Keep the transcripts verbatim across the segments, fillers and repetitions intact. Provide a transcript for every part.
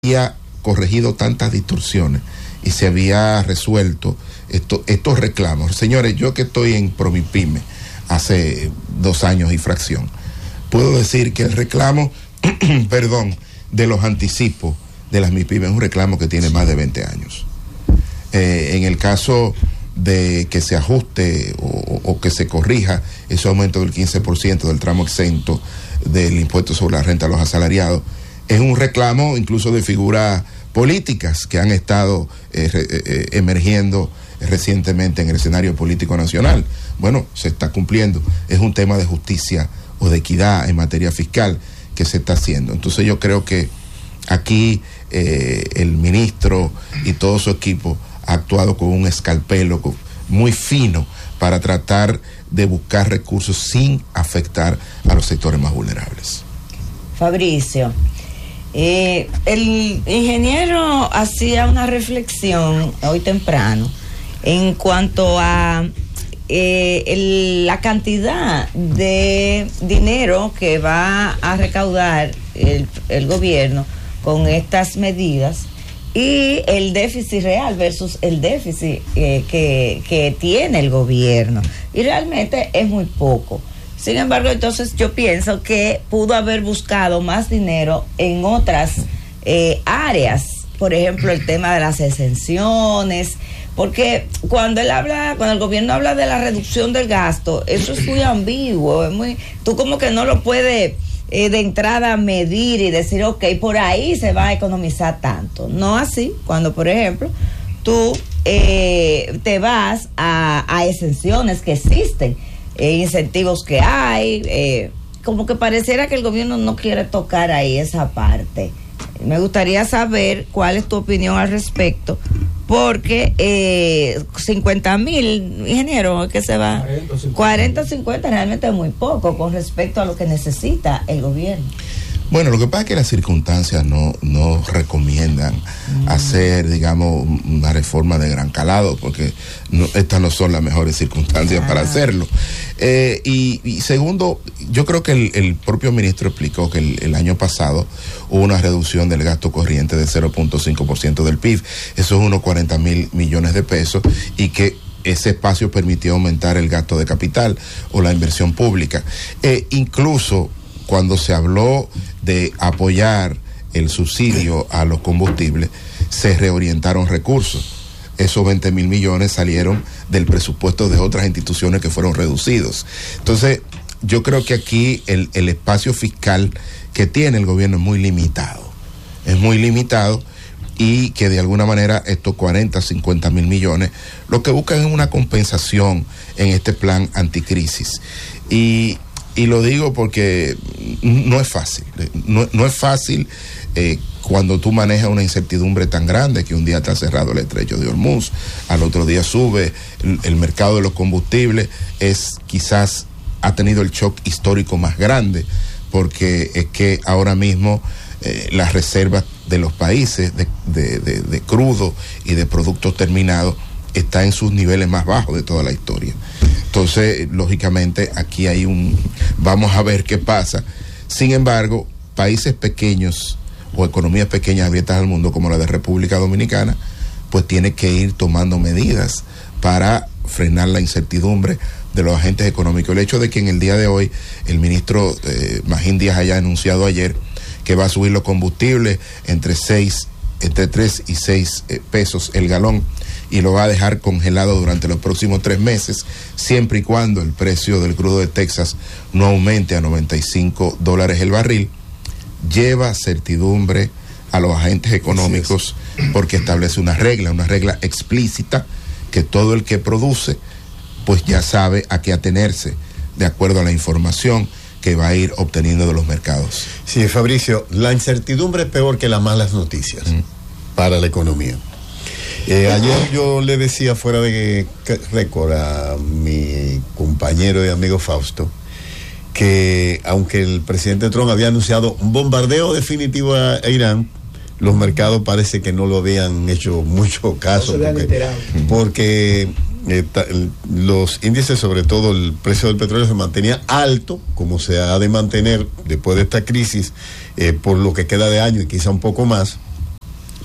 había corregido tantas distorsiones y se había resuelto esto, estos reclamos. Señores, yo que estoy en Promipyme hace dos años y fracción, puedo decir que el reclamo, perdón, de los anticipos de las MIPYME es un reclamo que tiene más de veinte años. Eh, en el caso de que se ajuste o, o que se corrija ese aumento del quince por ciento del tramo exento del impuesto sobre la renta a los asalariados, es un reclamo incluso de figuras políticas que han estado eh, eh, emergiendo recientemente en el escenario político nacional. Bueno, se está cumpliendo. Es un tema de justicia o de equidad en materia fiscal que se está haciendo. Entonces yo creo que aquí eh, el ministro y todo su equipo ha actuado con un escalpelo muy fino para tratar de buscar recursos sin afectar a los sectores más vulnerables. Fabricio, eh, el ingeniero hacía una reflexión hoy temprano en cuanto a eh, el, la cantidad de dinero que va a recaudar el, el gobierno con estas medidas y el déficit real versus el déficit eh, que, que tiene el gobierno, y realmente es muy poco. Sin embargo, entonces yo pienso que pudo haber buscado más dinero en otras eh, áreas, por ejemplo el tema de las exenciones, porque cuando él habla, cuando el gobierno habla de la reducción del gasto, eso es muy ambiguo, es muy, tú como que no lo puedes Eh, de entrada medir y decir, ok, por ahí se va a economizar tanto. No así, cuando por ejemplo tú eh, te vas a, a exenciones que existen, eh, incentivos que hay, eh, como que pareciera que el gobierno no quiere tocar ahí esa parte. Me gustaría saber cuál es tu opinión al respecto, porque eh, cincuenta mil, ingeniero, que se va, cuarenta o cincuenta realmente es muy poco con respecto a lo que necesita el gobierno. Bueno, lo que pasa es que las circunstancias no, no recomiendan mm. hacer, digamos, una reforma de gran calado, porque no, estas no son las mejores circunstancias ah. para hacerlo. Eh, y, y segundo, yo creo que el, el propio ministro explicó que el, el año pasado hubo una reducción del gasto corriente de cero punto cinco por ciento del P I B. Eso es unos cuarenta mil millones de pesos, y que ese espacio permitió aumentar el gasto de capital o la inversión pública. Eh, incluso cuando se habló de apoyar el subsidio a los combustibles, se reorientaron recursos. Esos veinte mil millones salieron del presupuesto de otras instituciones que fueron reducidos. Entonces, yo creo que aquí el, el espacio fiscal que tiene el gobierno es muy limitado. Es muy limitado, y que de alguna manera estos cuarenta, cincuenta mil millones lo que buscan es una compensación en este plan anticrisis. Y Y lo digo porque no es fácil, no, no es fácil eh, cuando tú manejas una incertidumbre tan grande, que un día está cerrado el estrecho de Hormuz, al otro día sube el, el mercado de los combustibles, es quizás ha tenido el shock histórico más grande, porque es que ahora mismo eh, las reservas de los países de, de, de, de crudo y de productos terminados está en sus niveles más bajos de toda la historia. Entonces, lógicamente, aquí hay un... Vamos a ver qué pasa. Sin embargo, países pequeños o economías pequeñas abiertas al mundo, como la de República Dominicana, pues tiene que ir tomando medidas para frenar la incertidumbre de los agentes económicos. El hecho de que en el día de hoy el ministro eh, Magín Díaz haya anunciado ayer que va a subir los combustibles entre seis, entre tres y seis eh, pesos el galón, y lo va a dejar congelado durante los próximos tres meses, siempre y cuando el precio del crudo de Texas no aumente a noventa y cinco dólares el barril, lleva certidumbre a los agentes económicos, porque establece una regla, una regla explícita, que todo el que produce, pues ya sabe a qué atenerse, de acuerdo a la información que va a ir obteniendo de los mercados. Sí, Fabricio, la incertidumbre es peor que las malas noticias mm. para la economía. Eh, ayer yo le decía fuera de récord a mi compañero y amigo Fausto que aunque el presidente Trump había anunciado un bombardeo definitivo a, a Irán, los mercados parece que no lo habían hecho mucho caso, no porque, porque eh, ta, el, los índices, sobre todo el precio del petróleo, se mantenía alto, como se ha de mantener después de esta crisis, eh, por lo que queda de año y quizá un poco más.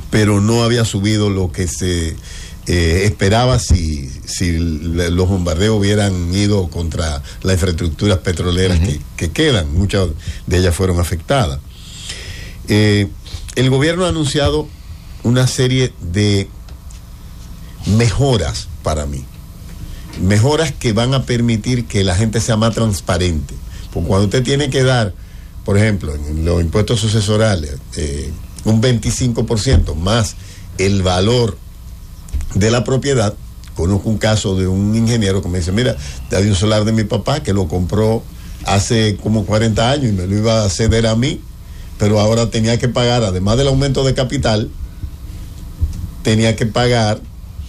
pero no había subido lo que se eh, esperaba si, si los bombardeos hubieran ido contra las infraestructuras petroleras uh-huh. que, que quedan. Muchas de ellas fueron afectadas. Eh, el gobierno ha anunciado una serie de mejoras para mí. Mejoras que van a permitir que la gente sea más transparente. Porque cuando usted tiene que dar, por ejemplo, en los impuestos sucesorales, eh, un veinticinco por ciento más el valor de la propiedad. Conozco un caso de un ingeniero que me dice, mira, hay un solar de mi papá que lo compró hace como cuarenta años y me lo iba a ceder a mí, pero ahora tenía que pagar, además del aumento de capital, tenía que pagar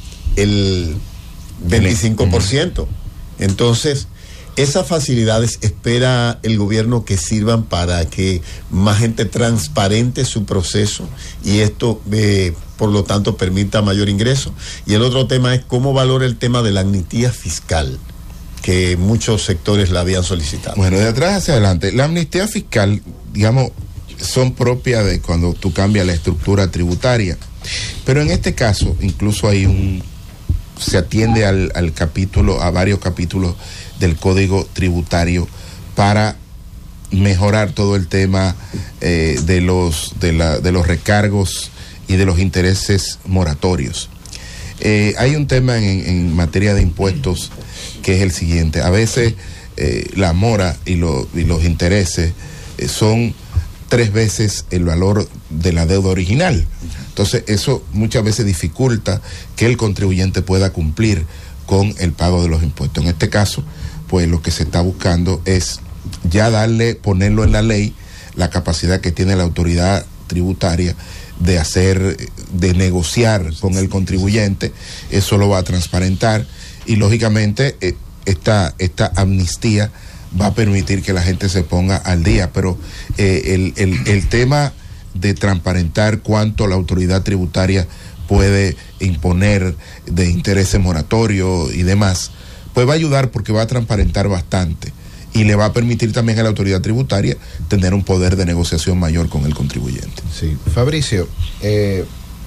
el veinticinco por ciento. Entonces, esas facilidades espera el gobierno que sirvan para que más gente transparente su proceso y esto, eh, por lo tanto, permita mayor ingreso. Y el otro tema es cómo valora el tema de la amnistía fiscal, que muchos sectores la habían solicitado. Bueno, de atrás hacia adelante, la amnistía fiscal, digamos, son propias de cuando tú cambias la estructura tributaria. Pero en este caso, incluso hay un, se atiende al, al capítulo, a varios capítulos del Código Tributario para mejorar todo el tema eh, de los de, la, de los recargos y de los intereses moratorios. Eh, hay un tema en, en materia de impuestos que es el siguiente. A veces eh, la mora y, lo, y los intereses eh, son tres veces el valor de la deuda original. Entonces eso muchas veces dificulta que el contribuyente pueda cumplir con el pago de los impuestos. En este caso, pues lo que se está buscando es ya darle, ponerlo en la ley, la capacidad que tiene la autoridad tributaria de hacer, de negociar con el contribuyente. Eso lo va a transparentar y lógicamente eh, esta, esta amnistía va a permitir que la gente se ponga al día, pero eh, el, el, el tema de transparentar cuánto la autoridad tributaria puede imponer de intereses moratorios y demás, pues va a ayudar porque va a transparentar bastante y le va a permitir también a la autoridad tributaria tener un poder de negociación mayor con el contribuyente. Sí, Fabricio, eh,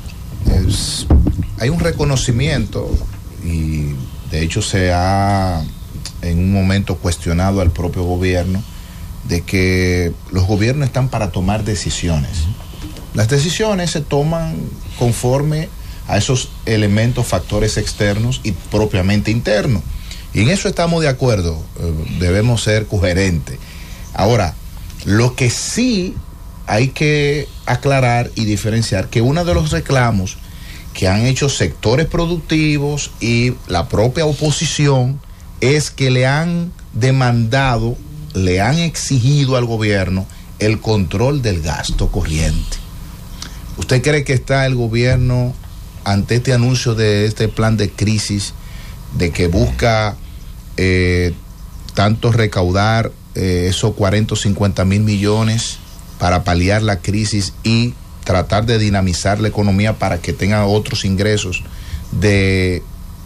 es, hay un reconocimiento y de hecho se ha en un momento cuestionado al propio gobierno de que los gobiernos están para tomar decisiones. Las decisiones se toman conforme a esos elementos, factores externos y propiamente internos. Y en eso estamos de acuerdo, debemos ser coherentes. Ahora, lo que sí hay que aclarar y diferenciar que uno de los reclamos que han hecho sectores productivos y la propia oposición es que le han demandado, le han exigido al gobierno el control del gasto corriente. ¿Usted cree que está el gobierno ante este anuncio de este plan de crisis, de que busca eh, tanto recaudar eh, esos cuarenta o cincuenta mil millones para paliar la crisis y tratar de dinamizar la economía para que tenga otros ingresos, de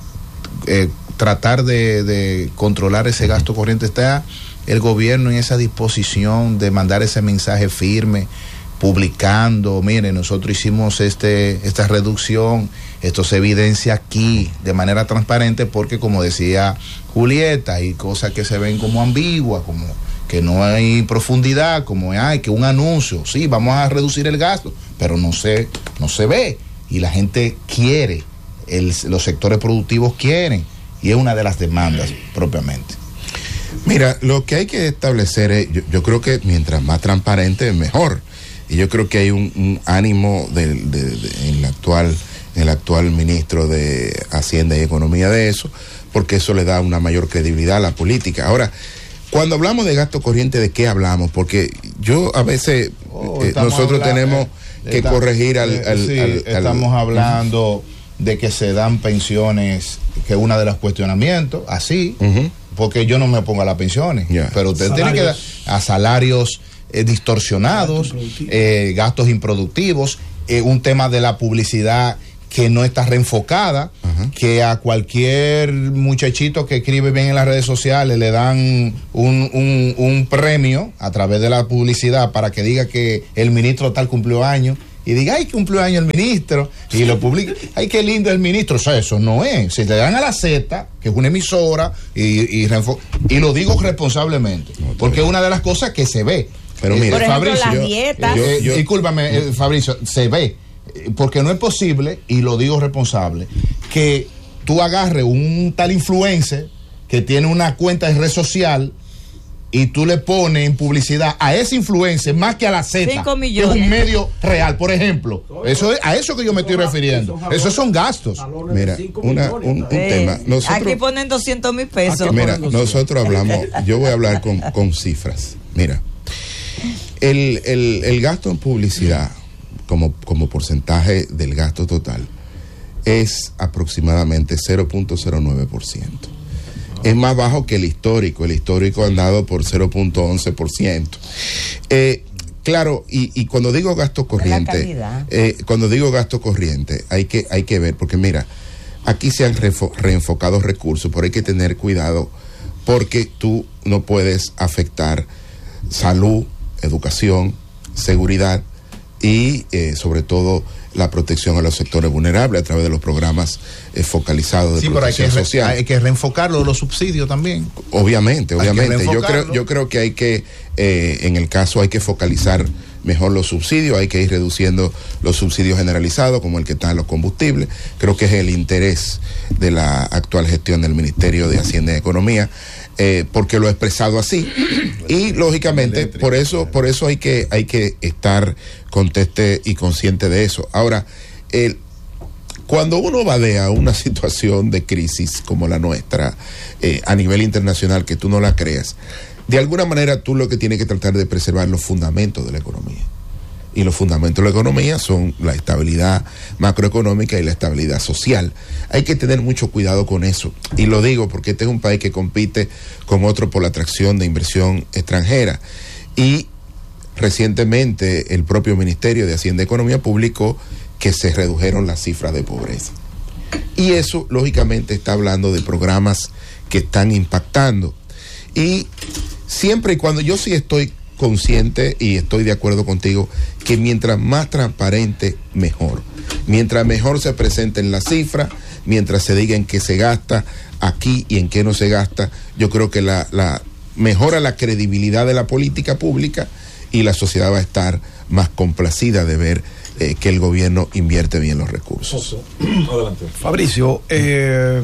eh, tratar de, de controlar ese gasto corriente? ¿Está el gobierno en esa disposición de mandar ese mensaje firme, publicando, miren, nosotros hicimos este esta reducción, esto se evidencia aquí de manera transparente, porque como decía Julieta, hay cosas que se ven como ambiguas, como que no hay profundidad, como hay que un anuncio, sí, vamos a reducir el gasto, pero no se, no se ve, y la gente quiere, el, los sectores productivos quieren, y es una de las demandas propiamente. Mira, lo que hay que establecer es, yo, yo creo que mientras más transparente, mejor. Y yo creo que hay un, un ánimo de, de, de, en, la actual, en el actual ministro de Hacienda y Economía de eso, porque eso le da una mayor credibilidad a la política. Ahora, cuando hablamos de gasto corriente, ¿de qué hablamos? Porque yo a veces, oh, eh, nosotros hablando, tenemos eh, que está, corregir al... al, sí, al, al estamos al, hablando uh-huh. de que se dan pensiones, que es uno de los cuestionamientos, así, uh-huh. porque yo no me pongo a las pensiones, yeah. pero usted salarios. tiene que dar a salarios eh, distorsionados, eh, gastos improductivos, eh, un tema de la publicidad que no está reenfocada, uh-huh. que a cualquier muchachito que escribe bien en las redes sociales le dan un, un, un premio a través de la publicidad para que diga que el ministro tal cumplió años, y diga, ay, cumplió año el ministro, y lo publica, ay, qué lindo el ministro. O sea, eso no es. Se le dan a la Z, que es una emisora, y, y, y lo digo responsablemente, porque es una de las cosas que se ve. Pero mira, por ejemplo, Fabricio, las dietas. yo- yo- Discúlpame, eh, Fabricio, se ve, eh, porque no es posible, y lo digo responsable, que tú agarres un tal influencer que tiene una cuenta de red social y tú le pones en publicidad a ese influencer más que a la Z, Cinco que es millones. un medio real, por ejemplo. Eso es, a eso que yo me estoy refiriendo. Esos son gastos. Mira, una, un, un Eh, tema. Nosotros, aquí ponen doscientos mil pesos. mira, nosotros hablamos, yo voy a hablar con, con cifras. Mira, el, el, el gasto en publicidad como, como porcentaje del gasto total es aproximadamente cero punto cero nueve por ciento. Es más bajo que el histórico. El histórico ha andado por cero punto once por ciento. Eh, claro, y, y cuando digo gasto corriente, calidad. eh, cuando digo gasto corriente, hay que, hay que ver, porque mira, aquí se han refo- reenfocado recursos, pero hay que tener cuidado porque tú no puedes afectar salud, educación, seguridad y eh, sobre todo la protección a los sectores vulnerables a través de los programas eh, focalizados de Sí, pero hay que, protección re- social. hay que reenfocarlo, los subsidios también. Obviamente, Hay que obviamente. Yo creo, reenfocarlo. yo creo que hay que, eh, en el caso hay que focalizar mejor los subsidios, hay que ir reduciendo los subsidios generalizados, como el que está en los combustibles. Creo que es el interés de la actual gestión del Ministerio de Hacienda y Economía, eh, porque lo he expresado así. Y lógicamente, por eso, por eso hay que, hay que estar conteste y consciente de eso. Ahora, el cuando uno vadea una situación de crisis como la nuestra, eh, a nivel internacional, que tú no la creas, de alguna manera tú lo que tienes que tratar de preservar los fundamentos de la economía. Y los fundamentos de la economía son la estabilidad macroeconómica y la estabilidad social. Hay que tener mucho cuidado con eso. Y lo digo porque este es un país que compite con otro por la atracción de inversión extranjera. Y recientemente el propio Ministerio de Hacienda y Economía publicó que se redujeron las cifras de pobreza. Y eso, lógicamente, está hablando de programas que están impactando. Y siempre y cuando yo sí estoy consciente y estoy de acuerdo contigo que mientras más transparente, mejor. Mientras mejor se presenten las cifras, mientras se diga en qué se gasta aquí y en qué no se gasta, yo creo que la, la mejora la credibilidad de la política pública y la sociedad va a estar más complacida de ver eh, que el gobierno invierte bien los recursos. Adelante. Fabricio, eh,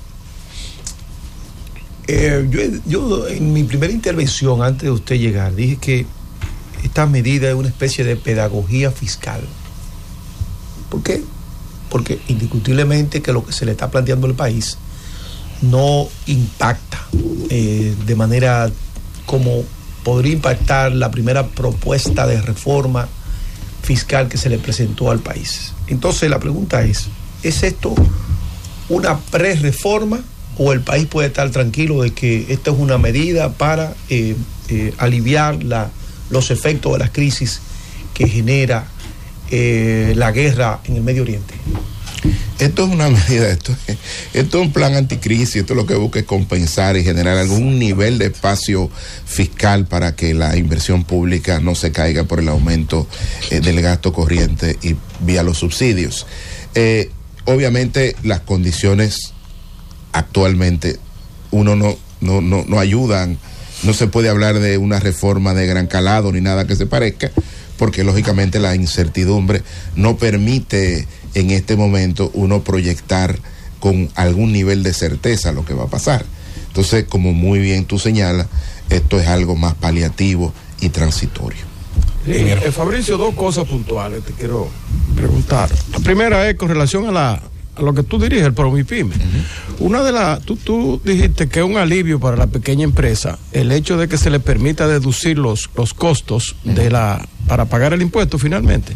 eh, yo, yo en mi primera intervención, antes de usted llegar, dije que esta medida es una especie de pedagogía fiscal. ¿Por qué? Porque indiscutiblemente que lo que se le está planteando al país no impacta eh, de manera como podría impactar la primera propuesta de reforma fiscal que se le presentó al país. Entonces la pregunta es, ¿es esto una pre-reforma o el país puede estar tranquilo de que esta es una medida para eh, eh, aliviar la, los efectos de las crisis que genera eh, la guerra en el Medio Oriente? Esto es una medida, esto, esto es un plan anticrisis, esto lo que busca es compensar y generar algún nivel de espacio fiscal para que la inversión pública no se caiga por el aumento eh, del gasto corriente y vía los subsidios. Eh, obviamente las condiciones actualmente uno no, no, no, no ayudan, no se puede hablar de una reforma de gran calado ni nada que se parezca, porque lógicamente la incertidumbre no permite en este momento uno proyectar con algún nivel de certeza lo que va a pasar. Entonces, como muy bien tú señalas, esto es algo más paliativo y transitorio. Sí, eh, Fabricio, dos cosas puntuales te quiero preguntar. La primera es con relación a la a lo que tú diriges, el Promipyme. Uh-huh. Una de las, tú, tú dijiste que es un alivio para la pequeña empresa el hecho de que se le permita deducir los, los costos uh-huh. de la para pagar el impuesto finalmente.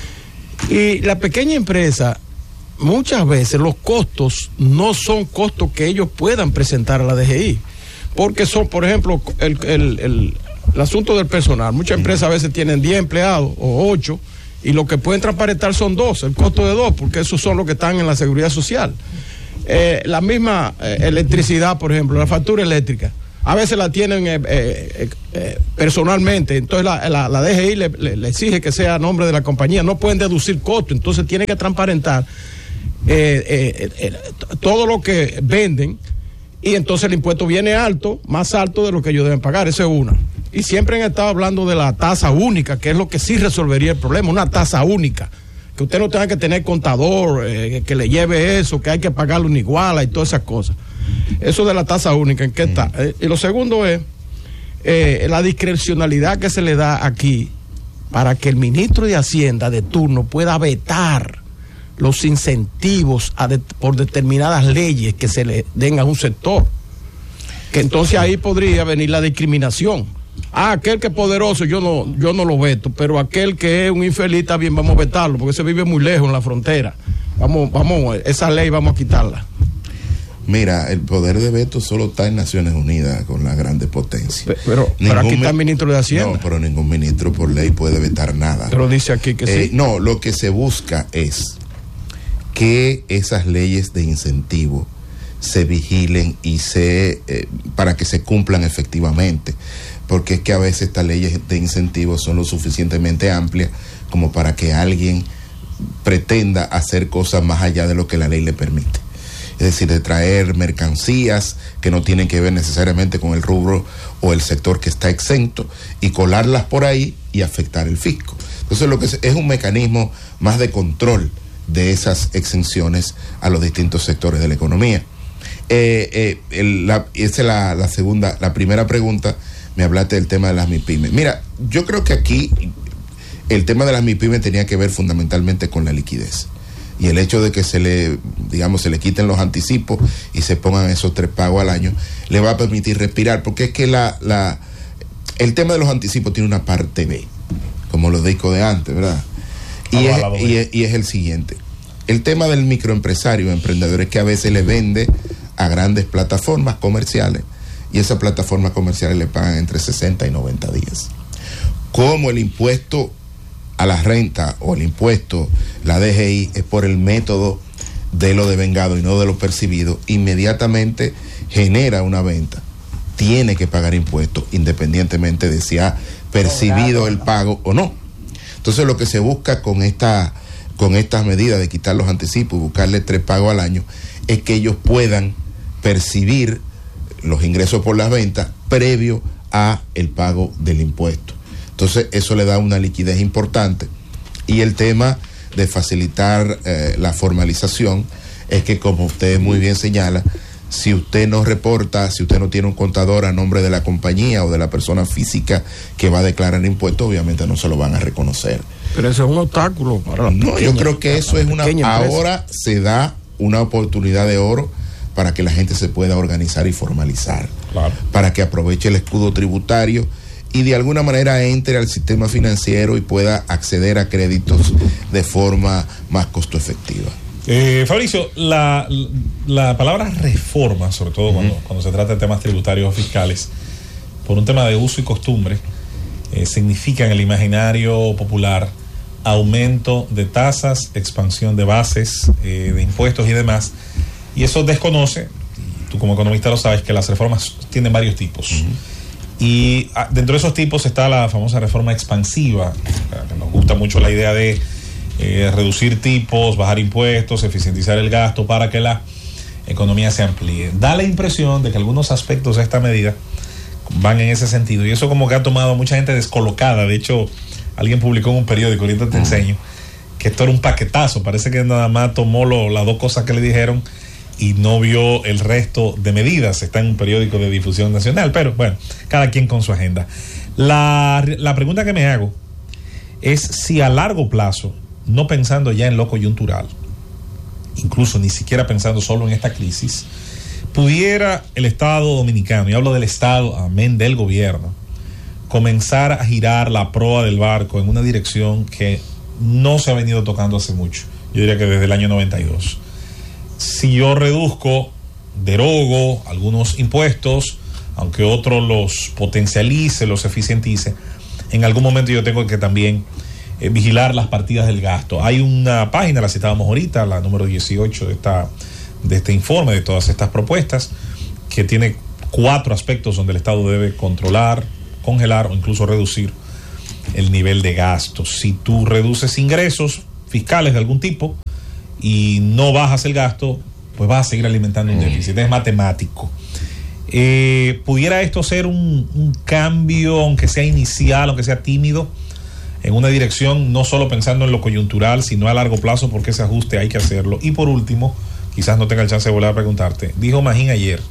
Y la pequeña empresa, muchas veces los costos no son costos que ellos puedan presentar a la D G I, porque son, por ejemplo, el, el, el, el asunto del personal. Muchas empresas a veces tienen diez empleados o ocho, y lo que pueden transparentar son dos, el costo de dos, porque esos son los que están en la seguridad social. Eh, la misma eh, electricidad, por ejemplo, la factura eléctrica. a veces la tienen eh, eh, eh, personalmente, entonces la, la, la D G I le, le, le exige que sea a nombre de la compañía, no pueden deducir costos, entonces tiene que transparentar eh, eh, eh, todo lo que venden, y entonces el impuesto viene alto, más alto de lo que ellos deben pagar. Esa es una. Y siempre han estado hablando de la tasa única, que es lo que sí resolvería el problema, una tasa única, que usted no tenga que tener contador, eh, que le lleve eso, que hay que pagarlo en iguala y todas esas cosas. Eso de la tasa única, ¿en qué está? Mm. Eh, y lo segundo es eh, la discrecionalidad que se le da aquí para que el ministro de Hacienda de turno pueda vetar los incentivos a de, por determinadas leyes que se le den a un sector. Que entonces ahí podría venir la discriminación. Ah, aquel que es poderoso, yo no, yo no lo veto, pero aquel que es un infeliz, está bien, vamos a vetarlo, porque se vive muy lejos en la frontera. Vamos, vamos, esa ley vamos a quitarla. Mira, el poder de veto solo está en Naciones Unidas con las grandes potencias. Pero, pero, pero aquí está el ministro de Hacienda. No, pero ningún ministro por ley puede vetar nada. Pero dice aquí que eh, sí. No, lo que se busca es que esas leyes de incentivo se vigilen y se eh, para que se cumplan efectivamente, porque es que a veces estas leyes de incentivo son lo suficientemente amplias como para que alguien pretenda hacer cosas más allá de lo que la ley le permite. Es decir, de traer mercancías que no tienen que ver necesariamente con el rubro o el sector que está exento y colarlas por ahí y afectar el fisco. Entonces lo que es, es un mecanismo más de control de esas exenciones a los distintos sectores de la economía. Eh, eh, el, la, esa es la, la segunda, la primera pregunta, me hablaste del tema de las MIPYMES. Mira, yo creo que aquí el tema de las MIPYMES tenía que ver fundamentalmente con la liquidez. Y el hecho de que se le, digamos, se le quiten los anticipos y se pongan esos tres pagos al año, le va a permitir respirar, porque es que la, la, el tema de los anticipos tiene una parte B, como los discos de antes, ¿verdad? Y es, y, es, y es el siguiente. El tema del microempresario, emprendedores que a veces le vende a grandes plataformas comerciales, y esas plataformas comerciales le pagan entre sesenta y noventa días. Como el impuesto a la renta o el impuesto, la D G I, es por el método de lo devengado y no de lo percibido, inmediatamente genera una venta, tiene que pagar impuestos independientemente de si ha percibido el pago o no. Entonces lo que se busca con esta, con estas medidas de quitar los anticipos y buscarle tres pagos al año es que ellos puedan percibir los ingresos por las ventas previo a el pago del impuesto. Entonces eso le da una liquidez importante. Y el tema de facilitar eh, la formalización es que, como usted muy bien señala, si usted no reporta, si usted no tiene un contador a nombre de la compañía o de la persona física que va a declarar impuestos, obviamente no se lo van a reconocer. Pero eso es un obstáculo para la No, yo creo que eso es una... Ahora se da una oportunidad de oro para que la gente se pueda organizar y formalizar, claro, para que aproveche el escudo tributario y de alguna manera entre al sistema financiero y pueda acceder a créditos de forma más costo efectiva. Eh, Fabricio, la, la palabra reforma, sobre todo cuando, uh-huh. cuando se trata de temas tributarios o fiscales, por un tema de uso y costumbre, eh, significa en el imaginario popular aumento de tasas, expansión de bases, eh, de impuestos y demás, y eso desconoce, tú como economista lo sabes, que las reformas tienen varios tipos. Uh-huh. Y dentro de esos tipos está la famosa reforma expansiva, que nos gusta mucho la idea de eh, reducir tipos, bajar impuestos, eficientizar el gasto para que la economía se amplíe. Da la impresión de que algunos aspectos de esta medida van en ese sentido, y eso como que ha tomado a mucha gente descolocada. De hecho, alguien publicó en un periódico, ahorita te enseño, que esto era un paquetazo, parece que nada más tomó lo, las dos cosas que le dijeron y no vio el resto de medidas. Está en un periódico de difusión nacional, pero bueno, cada quien con su agenda. La, la pregunta que me hago es si a largo plazo, no pensando ya en lo coyuntural, incluso ni siquiera pensando solo en esta crisis, pudiera el Estado dominicano, y hablo del Estado, amén del gobierno, comenzar a girar la proa del barco en una dirección que no se ha venido tocando hace mucho. Yo diría que desde el año noventa y dos. Si yo reduzco, derogo algunos impuestos, aunque otros los potencialice, los eficientice, en algún momento yo tengo que también eh, vigilar las partidas del gasto. Hay una página, la citábamos ahorita, la número dieciocho de, esta, de este informe, de todas estas propuestas, que tiene cuatro aspectos donde el Estado debe controlar, congelar o incluso reducir el nivel de gastos. Si tú reduces ingresos fiscales de algún tipo y no bajas el gasto, pues vas a seguir alimentando un déficit. Es matemático. Eh, ¿Pudiera esto ser un, un cambio, aunque sea inicial, aunque sea tímido, en una dirección, no solo pensando en lo coyuntural, sino a largo plazo, porque ese ajuste hay que hacerlo? Y por último, quizás no tenga el chance de volver a preguntarte, dijo Magín ayer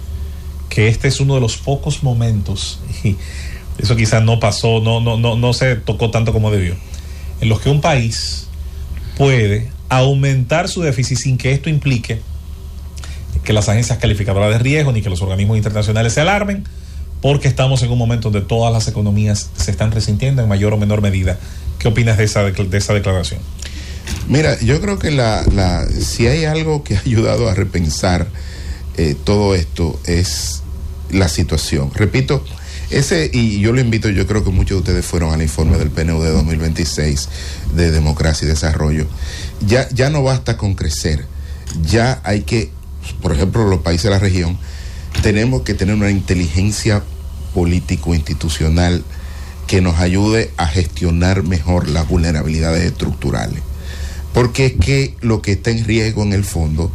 que este es uno de los pocos momentos, y eso quizás no pasó, no, no, no, no se tocó tanto como debió, en los que un país puede aumentar su déficit sin que esto implique que las agencias calificadoras de riesgo ni que los organismos internacionales se alarmen, porque estamos en un momento donde todas las economías se están resintiendo en mayor o menor medida. ¿Qué opinas de esa, de esa declaración? Mira, yo creo que la, la, si hay algo que ha ayudado a repensar eh, todo esto es la situación. Repito, ese, y yo lo invito, yo creo que muchos de ustedes fueron al informe del P N U D dos mil veintiséis de Democracia y Desarrollo. Ya, ya no basta con crecer, ya hay que, por ejemplo, los países de la región, tenemos que tener una inteligencia político-institucional que nos ayude a gestionar mejor las vulnerabilidades estructurales. Porque es que lo que está en riesgo en el fondo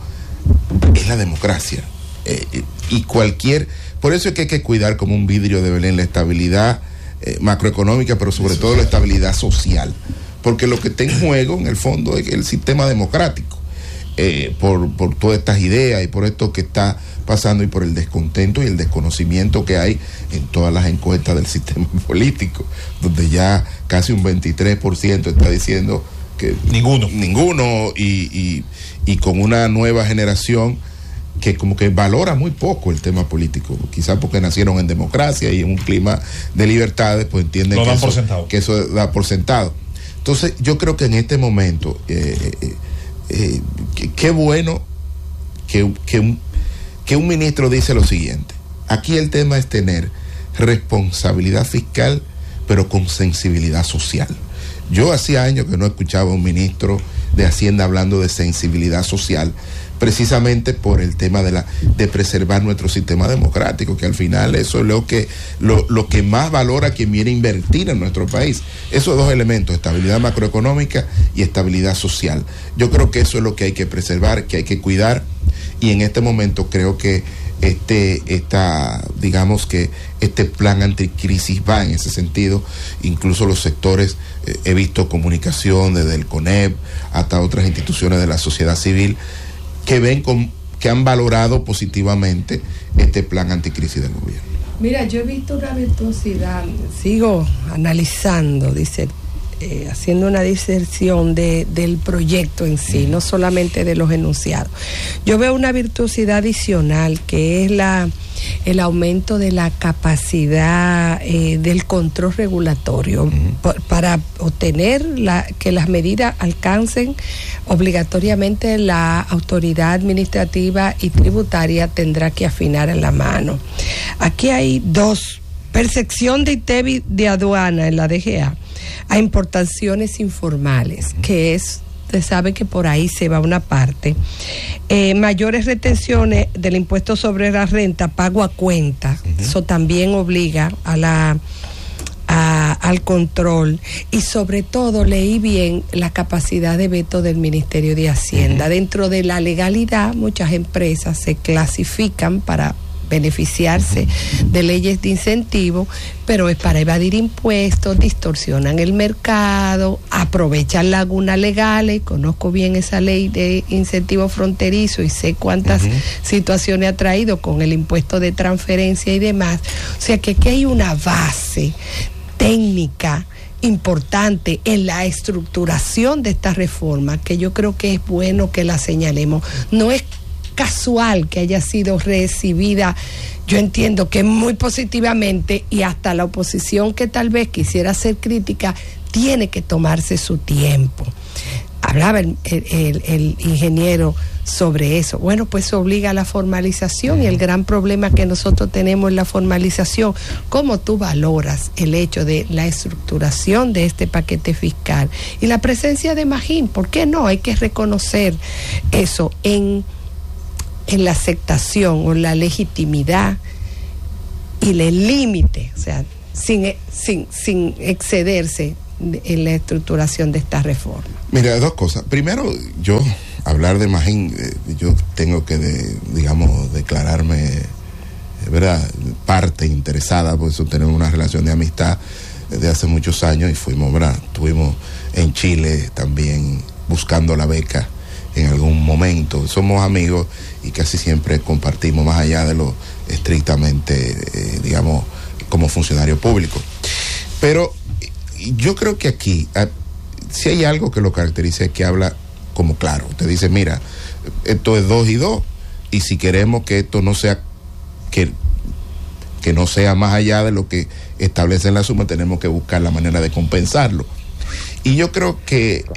es la democracia. Eh, y cualquier... Por eso es que hay que cuidar como un vidrio de Belén la estabilidad eh, macroeconómica, pero sobre todo la estabilidad social. Porque lo que está en juego en el fondo es el sistema democrático. Eh, por, por todas estas ideas y por esto que está pasando y por el descontento y el desconocimiento que hay en todas las encuestas del sistema político, donde ya casi un veintitrés por ciento está diciendo que ninguno ninguno y, y, y con una nueva generación que como que valora muy poco el tema político, quizás porque nacieron en democracia y en un clima de libertades, pues entienden que eso, que eso da por sentado. Entonces yo creo que en este momento eh, eh, Eh, qué, qué bueno que, que, un, que un ministro dice lo siguiente: aquí el tema es tener responsabilidad fiscal pero con sensibilidad social. Yo hacía años que no escuchaba a un ministro de Hacienda hablando de sensibilidad social, precisamente por el tema de la de preservar nuestro sistema democrático, que al final eso es lo que lo, lo que más valora quien viene a invertir en nuestro país. Esos dos elementos, estabilidad macroeconómica y estabilidad social. Yo creo que eso es lo que hay que preservar, que hay que cuidar, y en este momento creo que este esta digamos que este plan anticrisis va en ese sentido. Incluso los sectores, eh, he visto comunicación desde el CONEP hasta otras instituciones de la sociedad civil que ven con, que han valorado positivamente este plan anticrisis del gobierno. Mira, yo he visto una virtuosidad, sigo analizando, dice, eh, haciendo una diserción de, del proyecto en sí, mm. no solamente de los enunciados. Yo veo una virtuosidad adicional, que es la el aumento de la capacidad eh, del control regulatorio, mm. por, para obtener la, que las medidas alcancen obligatoriamente la autoridad administrativa y tributaria tendrá que afinar en la mano. Aquí hay dos: percepción de I T E V I de aduana en la D G A a importaciones informales, que es, usted sabe que por ahí se va una parte, eh, mayores retenciones del impuesto sobre la renta, pago a cuenta, uh-huh. eso también obliga a la A, al control, y sobre todo leí bien la capacidad de veto del Ministerio de Hacienda. Uh-huh. Dentro de la legalidad, muchas empresas se clasifican para beneficiarse uh-huh. de leyes de incentivo, pero es para evadir impuestos, distorsionan el mercado, aprovechan lagunas legales. Conozco bien esa ley de incentivo fronterizo y sé cuántas uh-huh. situaciones ha traído con el impuesto de transferencia y demás. O sea que aquí hay una base técnica importante en la estructuración de esta reforma, que yo creo que es bueno que la señalemos. No es casual que haya sido recibida, yo entiendo que muy positivamente, y hasta la oposición que tal vez quisiera ser crítica tiene que tomarse su tiempo. Hablaba el, el, el ingeniero sobre eso. Bueno, pues obliga a la formalización, y el gran problema que nosotros tenemos es la formalización. ¿Cómo tú valoras el hecho de la estructuración de este paquete fiscal y la presencia de Magín? ¿Por qué no? Hay que reconocer eso en, en la aceptación o la legitimidad y el límite, o sea, sin, sin, sin excederse en la estructuración de esta reforma. Mira, dos cosas. Primero, yo hablar de Magín, eh, yo tengo que, de, digamos, declararme, eh, ¿verdad?, parte interesada, por eso tenemos una relación de amistad de hace muchos años y fuimos, ¿verdad?, estuvimos en Chile también buscando la beca en algún momento. Somos amigos y casi siempre compartimos más allá de lo estrictamente, eh, digamos, como funcionario público. Pero yo creo que aquí, si hay algo que lo caracteriza es que habla como claro. Usted dice, mira, esto es dos y dos, y si queremos que esto no sea, que, que no sea más allá de lo que establece la suma, tenemos que buscar la manera de compensarlo. Y yo creo que,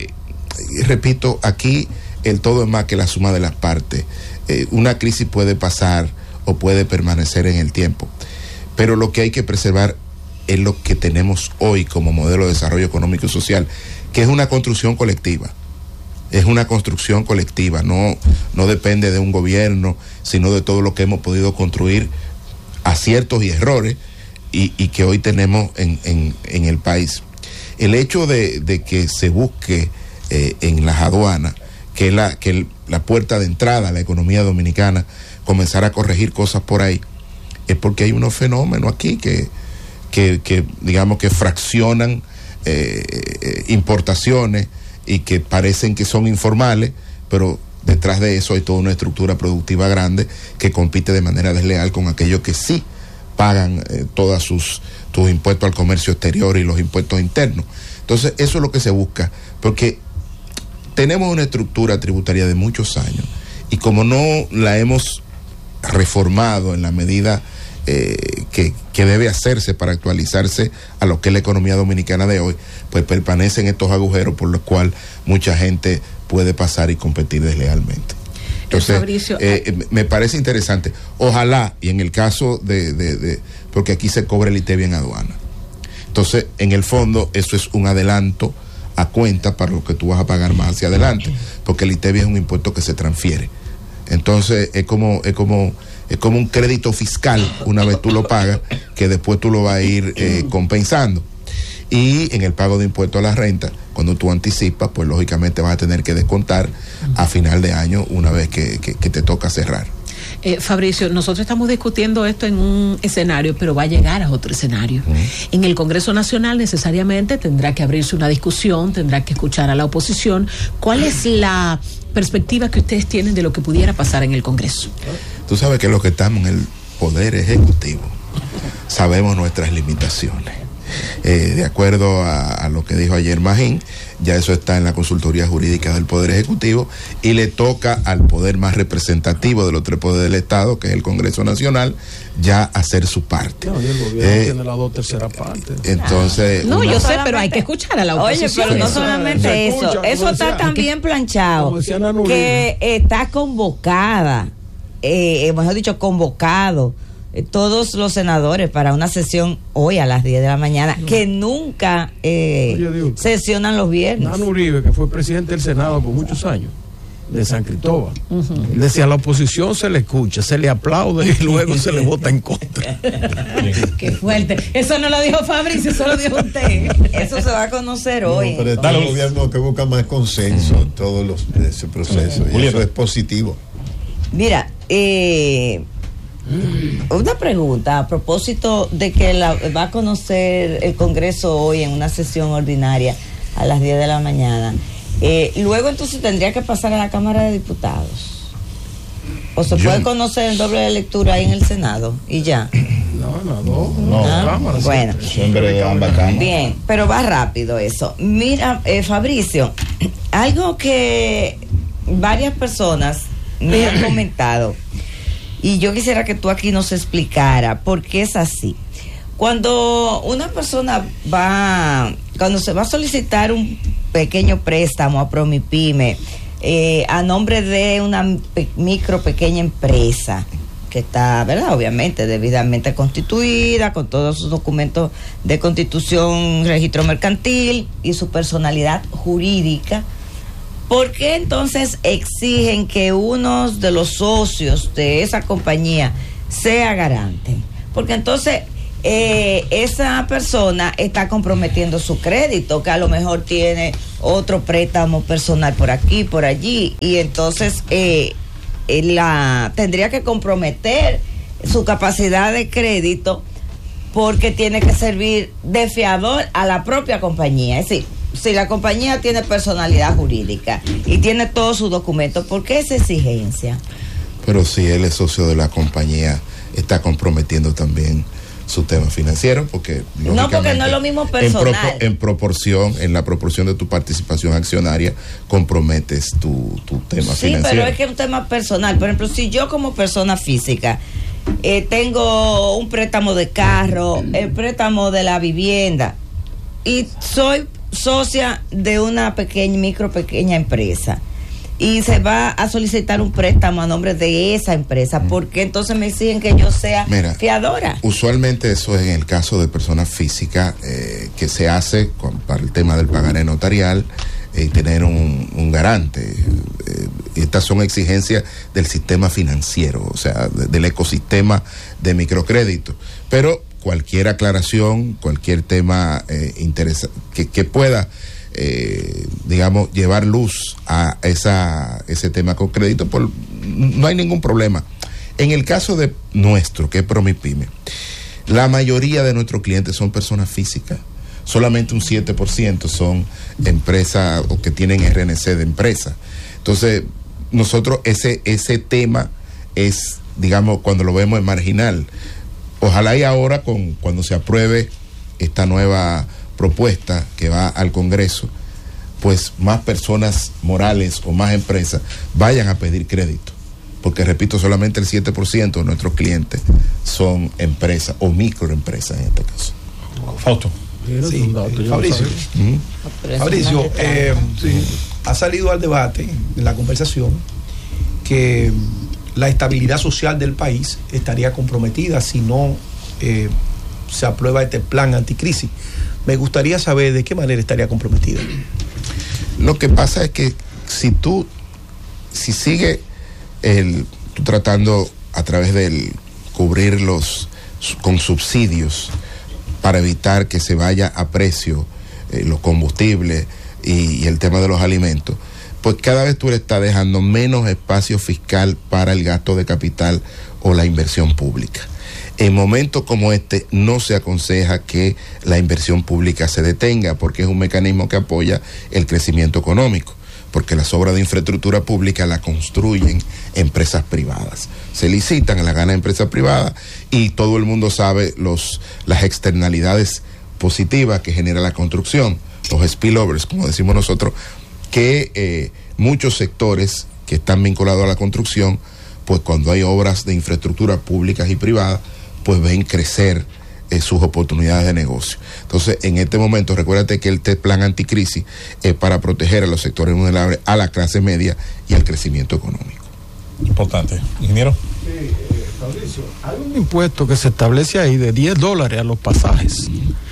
repito, aquí el todo es más que la suma de las partes. Eh, una crisis puede pasar o puede permanecer en el tiempo, pero lo que hay que preservar es lo que tenemos hoy como modelo de desarrollo económico y social, que es una construcción colectiva. Es una construcción colectiva, no, no depende de un gobierno, sino de todo lo que hemos podido construir, aciertos y errores, y, y que hoy tenemos en, en, en el país. El hecho de, de que se busque eh, en las aduanas, que, la, que el, la puerta de entrada a la economía dominicana, comenzar a corregir cosas por ahí, es porque hay unos fenómenos aquí que, que, que digamos que fraccionan eh, eh, importaciones y que parecen que son informales, pero detrás de eso hay toda una estructura productiva grande que compite de manera desleal con aquellos que sí pagan eh, todos sus, sus impuestos al comercio exterior y los impuestos internos. Entonces eso es lo que se busca, porque tenemos una estructura tributaria de muchos años y como no la hemos reformado en la medida eh, que, que debe hacerse para actualizarse a lo que es la economía dominicana de hoy, pues permanecen estos agujeros por los cuales mucha gente puede pasar y competir deslealmente. Entonces, Fabricio, eh, me parece interesante. Ojalá, y en el caso de, de, de porque aquí se cobra el I T E V I en aduana. Entonces, en el fondo, eso es un adelanto a cuenta para lo que tú vas a pagar más hacia adelante, porque el I T E V I es un impuesto que se transfiere. Entonces, es como, es como, es como un crédito fiscal, una vez tú lo pagas, que después tú lo vas a ir eh, compensando. Y en el pago de impuesto a la renta, cuando tú anticipas, pues lógicamente vas a tener que descontar a final de año una vez que, que, que te toca cerrar. Eh, Fabricio, nosotros estamos discutiendo esto en un escenario, pero va a llegar a otro escenario. Uh-huh. En el Congreso Nacional necesariamente tendrá que abrirse una discusión, tendrá que escuchar a la oposición. ¿Cuál es la perspectiva que ustedes tienen de lo que pudiera pasar en el Congreso? Tú sabes que los que estamos en el Poder Ejecutivo sabemos nuestras limitaciones. Eh, de acuerdo a, a lo que dijo ayer Magín, ya eso está en la consultoría jurídica del Poder Ejecutivo y le toca al poder más representativo de los tres poderes del Estado, que es el Congreso Nacional, ya hacer su parte. No, y el gobierno eh, tiene las dos terceras partes. Entonces, no, una... yo sé, pero hay que escuchar a la oposición. Oye, pero no solamente eso, eso, eso está tan bien planchado que está convocada, eh, mejor dicho, convocado todos los senadores para una sesión hoy a las diez de la mañana, no. que nunca eh, Oye, digo, sesionan los viernes. Nano Uribe, que fue presidente del Senado por muchos años, de San Cristóbal, uh-huh. él decía, a la oposición se le escucha, se le aplaude y luego se le vota en contra. Qué fuerte. Eso no lo dijo Fabricio, eso lo dijo usted. Eso se va a conocer no, hoy. Pero este es un gobierno que busca más consenso en todos los ese proceso, uh-huh. y eso es positivo. Mira, eh... una pregunta a propósito de que la, va a conocer el Congreso hoy en una sesión ordinaria a las diez de la mañana. Eh, luego entonces tendría que pasar a la Cámara de Diputados. ¿O se Yo, puede conocer el doble de lectura ahí en el Senado y ya? No, no, no. no ¿Ah? cámara, bueno, siempre de ambas cámaras. Bien, pero va rápido eso. Mira, eh, Fabricio, algo que varias personas me han comentado. Y yo quisiera que tú aquí nos explicara por qué es así. Cuando una persona va, cuando se va a solicitar un pequeño préstamo a Promipyme eh, a nombre de una pe- micro pequeña empresa que está, ¿verdad? Obviamente debidamente constituida, con todos sus documentos de constitución, registro mercantil y su personalidad jurídica, ¿por qué entonces exigen que uno de los socios de esa compañía sea garante? porque entonces eh, esa persona está comprometiendo su crédito, que a lo mejor tiene otro préstamo personal por aquí, por allí, y entonces eh, la tendría que comprometer su capacidad de crédito porque tiene que servir de fiador a la propia compañía. Es decir, si la compañía tiene personalidad jurídica y tiene todos sus documentos, ¿por qué esa exigencia? Pero si él es socio de la compañía, está comprometiendo también su tema financiero, porque no, porque no es lo mismo personal. En, pro, en proporción, en la proporción de tu participación accionaria, comprometes tu, tu tema sí, financiero. Sí, pero es que es un tema personal. Por ejemplo, si yo como persona física eh, tengo un préstamo de carro, el préstamo de la vivienda, y soy socia de una pequeña, micro pequeña empresa, y se va a solicitar un préstamo a nombre de esa empresa, porque entonces me exigen que yo sea Mira, fiadora. Usualmente eso es en el caso de personas físicas, eh, que se hace con, para el tema del pagaré notarial y eh, tener un, un garante. Eh, estas son exigencias del sistema financiero, o sea, de, del ecosistema de microcrédito. Pero cualquier aclaración, cualquier tema eh, interesa, que, que pueda Eh, digamos, llevar luz a esa, ese tema con crédito, por, no hay ningún problema. En el caso de nuestro, que es Promipyme, la mayoría de nuestros clientes son personas físicas, solamente un siete por ciento son empresas o que tienen R N C de empresa. Entonces, nosotros ese, ese tema es, digamos, cuando lo vemos es marginal. Ojalá y ahora, con, cuando se apruebe esta nueva propuesta que va al Congreso, pues más personas morales o más empresas vayan a pedir crédito, porque repito, solamente el siete por ciento de nuestros clientes son empresas o microempresas en este caso. Fausto. Sí, Fabricio, ¿Mm? Fabricio eh, sí, ha salido al debate, en la conversación, que la estabilidad social del país estaría comprometida si no eh, se aprueba este plan anticrisis. Me gustaría saber de qué manera estaría comprometida. Lo que pasa es que si tú, si sigue el, tú tratando a través del cubrirlos con subsidios para evitar que se vaya a precio eh, los combustibles y, y el tema de los alimentos, pues cada vez tú le estás dejando menos espacio fiscal para el gasto de capital o la inversión pública. En momentos como este no se aconseja que la inversión pública se detenga, porque es un mecanismo que apoya el crecimiento económico, porque las obras de infraestructura pública la construyen empresas privadas. Se licitan, la gana empresas privadas, y todo el mundo sabe los, las externalidades positivas que genera la construcción, los spillovers, como decimos nosotros, que eh, muchos sectores que están vinculados a la construcción, pues cuando hay obras de infraestructura públicas y privadas, pues ven crecer eh, sus oportunidades de negocio. Entonces, en este momento, recuérdate que el plan anticrisis es para proteger a los sectores vulnerables, a la clase media y al crecimiento económico. Importante. Ingeniero. Sí, eh, Fabricio, hay un impuesto que se establece ahí de diez dólares a los pasajes.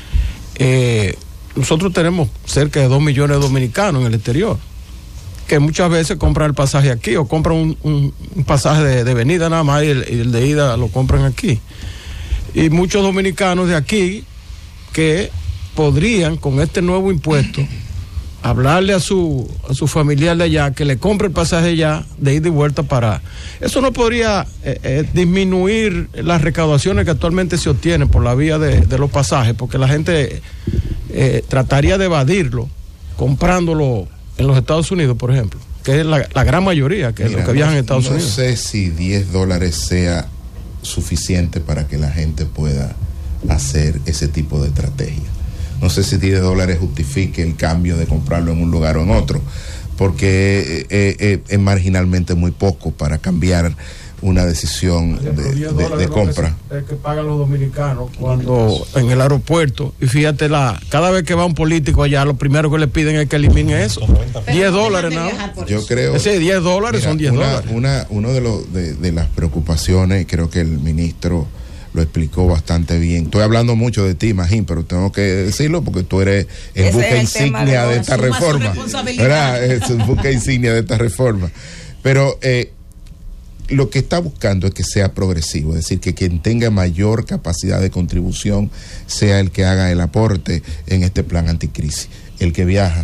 Eh, nosotros tenemos cerca de dos millones de dominicanos en el exterior, que muchas veces compran el pasaje aquí o compran un, un, un pasaje de, de venida nada más y el, y el de ida lo compran aquí. Y muchos dominicanos de aquí que podrían, con este nuevo impuesto, hablarle a su, a su familiar de allá que le compre el pasaje allá de ida y vuelta para... Eso no podría eh, eh, disminuir las recaudaciones que actualmente se obtienen por la vía de, de los pasajes, porque la gente eh, trataría de evadirlo comprándolo en los Estados Unidos, por ejemplo, que es la, la gran mayoría que, Mira, lo que viajan no, en Estados no Unidos. No sé si diez dólares sea suficiente para que la gente pueda hacer ese tipo de estrategia. No sé si diez dólares justifique el cambio de comprarlo en un lugar o en otro, porque eh, eh, es marginalmente muy poco para cambiar una decisión de, de, de compra. Es que pagan los dominicanos cuando en el aeropuerto, y fíjate, la cada vez que va un político allá, lo primero que le piden es que elimine eso. diez dólares nada. Yo creo. Ese diez dólares son diez dólares. Una, uno de, los, de, de las preocupaciones, creo que el ministro lo explicó bastante bien. Estoy hablando mucho de ti, Magín, pero tengo que decirlo porque tú eres el buque insignia de, de esta reforma. ¿Verdad? Es el buque insignia de esta reforma. Pero eh, lo que está buscando es que sea progresivo, es decir, que quien tenga mayor capacidad de contribución sea el que haga el aporte en este plan anticrisis. El que viaja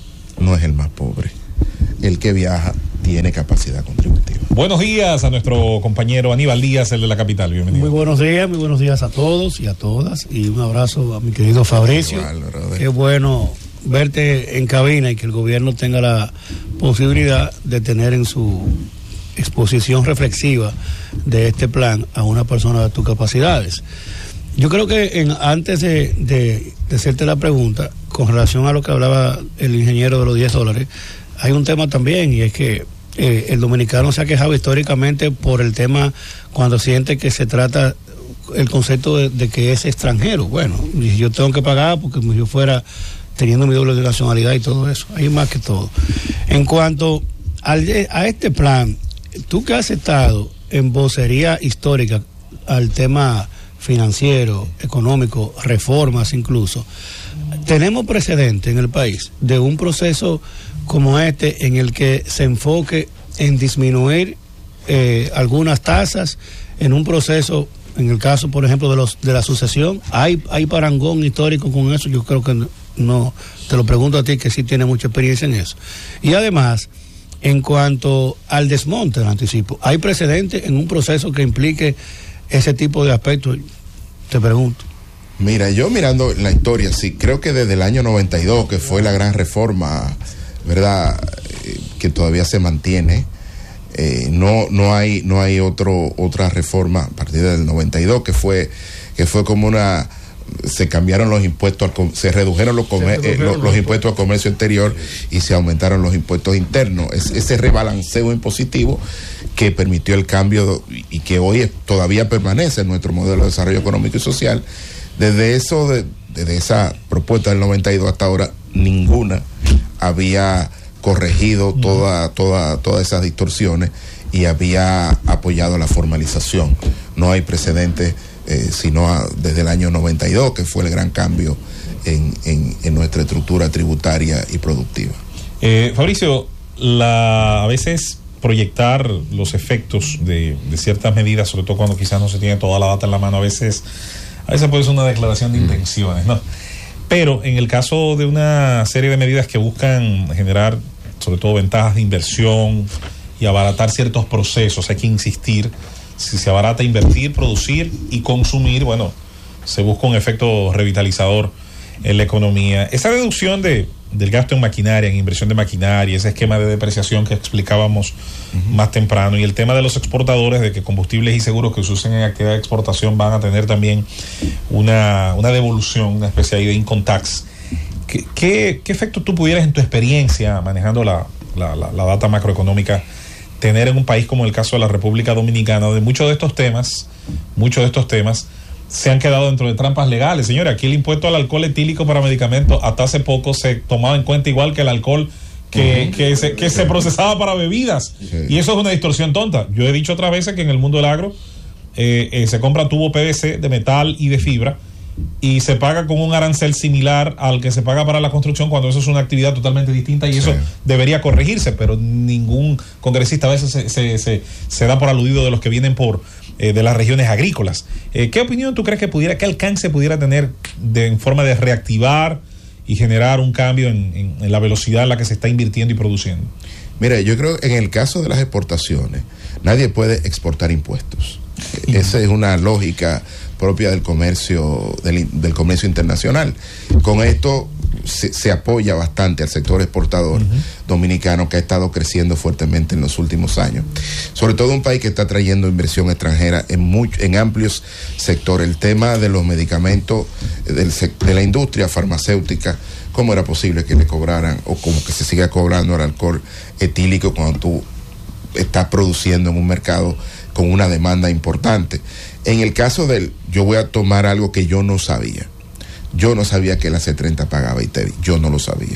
no es el más pobre, el que viaja tiene capacidad contributiva. Buenos días a nuestro compañero Aníbal Díaz, el de la capital, bienvenido. Muy buenos días, muy buenos días a todos y a todas, y un abrazo a mi querido Fabricio. Igual, qué bueno verte en cabina y que el gobierno tenga la posibilidad de tener en su exposición reflexiva de este plan a una persona de tus capacidades. Yo creo que en, antes de, de, de hacerte la pregunta, con relación a lo que hablaba el ingeniero de los diez dólares, hay un tema también, y es que eh, el dominicano se ha quejado históricamente por el tema cuando siente que se trata el concepto de, de que es extranjero. Bueno, yo tengo que pagar porque si yo fuera teniendo mi doble de nacionalidad y todo eso, hay más que todo. En cuanto al, a este plan, tú que has estado en vocería histórica al tema financiero, económico, reformas incluso, tenemos precedente en el país de un proceso como este en el que se enfoque en disminuir eh, algunas tasas en un proceso, en el caso por ejemplo de los de la sucesión, hay, hay parangón histórico con eso. Yo creo que no, no, te lo pregunto a ti que sí tienes mucha experiencia en eso. Y además, en cuanto al desmonte del anticipo, ¿hay precedente en un proceso que implique ese tipo de aspectos? Te pregunto. Mira, yo mirando la historia, sí, creo que desde el año noventa y dos, que fue la gran reforma, ¿verdad?, eh, que todavía se mantiene, eh, no no hay no hay otro otra reforma a partir del noventa y dos, que fue que fue como una... se cambiaron los impuestos, al, se redujeron los, comer, se redujeron eh, los, los impuestos al comercio exterior y se aumentaron los impuestos internos. Es, ese rebalanceo impositivo que permitió el cambio y que hoy todavía permanece en nuestro modelo de desarrollo económico y social. Desde eso, de, desde esa propuesta del noventa y dos hasta ahora, ninguna había corregido toda, toda, todas esas distorsiones y había apoyado la formalización. No hay precedentes Eh, sino a, desde el año noventa y dos, que fue el gran cambio en, en, en nuestra estructura tributaria y productiva. Eh, Fabricio, la, a veces proyectar los efectos de, de ciertas medidas, sobre todo cuando quizás no se tiene toda la data en la mano, a veces, a veces puede ser una declaración de mm. intenciones, ¿no? Pero en el caso de una serie de medidas que buscan generar, sobre todo, ventajas de inversión y abaratar ciertos procesos, hay que insistir. Si se abarata invertir, producir y consumir, bueno, se busca un efecto revitalizador en la economía. Esa reducción de, del gasto en maquinaria, en inversión de maquinaria, ese esquema de depreciación que explicábamos uh-huh. más temprano, y el tema de los exportadores, de que combustibles y seguros que se usen en actividad de exportación van a tener también una, una devolución, una especie de income tax. ¿Qué, qué, qué efecto tú pudieras en tu experiencia manejando la, la, la, la data macroeconómica tener en un país como el caso de la República Dominicana, donde muchos de estos temas, muchos de estos temas se han quedado dentro de trampas legales? Señores, aquí el impuesto al alcohol etílico para medicamentos hasta hace poco se tomaba en cuenta igual que el alcohol que, uh-huh. que, se, que se procesaba para bebidas. Sí. Y eso es una distorsión tonta. Yo he dicho otras veces que en el mundo del agro eh, eh, se compra tubo P V C de metal y de fibra y se paga con un arancel similar al que se paga para la construcción, cuando eso es una actividad totalmente distinta y sí. eso debería corregirse, pero ningún congresista a veces se, se, se, se da por aludido de los que vienen por eh, de las regiones agrícolas. Eh, ¿Qué opinión tú crees que pudiera, qué alcance pudiera tener de, en forma de reactivar y generar un cambio en, en, en la velocidad en la que se está invirtiendo y produciendo? Mira, yo creo que en el caso de las exportaciones, nadie puede exportar impuestos. Sí. Esa es una lógica propia del comercio del, del comercio internacional. Con esto se, se apoya bastante al sector exportador uh-huh. dominicano, que ha estado creciendo fuertemente en los últimos años, sobre todo un país que está trayendo inversión extranjera en mucho, en amplios sectores. El tema de los medicamentos del, de la industria farmacéutica, ¿cómo era posible que le cobraran o como que se siga cobrando el alcohol etílico cuando tú estás produciendo en un mercado con una demanda importante? En el caso del, yo voy a tomar algo que yo no sabía. Yo no sabía que la C treinta pagaba I T E V I. Yo no lo sabía.